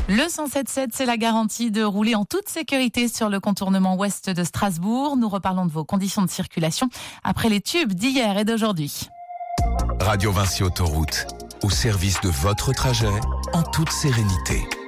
Le 107.7, c'est la garantie de rouler en toute sécurité sur le contournement ouest de Strasbourg. Nous reparlons de vos conditions de circulation après les tubes d'hier et d'aujourd'hui. Radio Vinci Autoroute, au service de votre trajet, en toute sérénité.